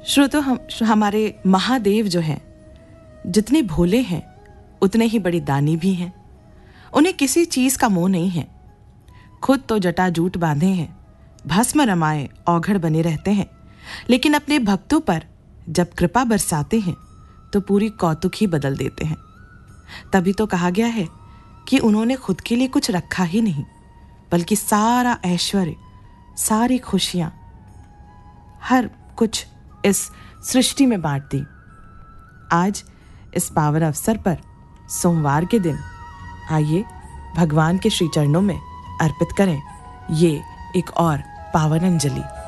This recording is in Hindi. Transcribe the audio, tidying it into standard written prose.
श्रोतो, हमारे महादेव जो हैं, जितने भोले हैं उतने ही बड़ी दानी भी हैं। उन्हें किसी चीज़ का मोह नहीं है। खुद तो जटाजूट बांधे हैं, भस्म रमाए औघड़ बने रहते हैं, लेकिन अपने भक्तों पर जब कृपा बरसाते हैं तो पूरी कौतुक ही बदल देते हैं। तभी तो कहा गया है कि उन्होंने खुद के लिए कुछ रखा ही नहीं, बल्कि सारा ऐश्वर्य, सारी खुशियाँ, हर कुछ इस सृष्टि में बांट दी। आज इस पावन अवसर पर सोमवार के दिन आइए भगवान के श्री चरणों में अर्पित करें ये एक और पावन अंजलि।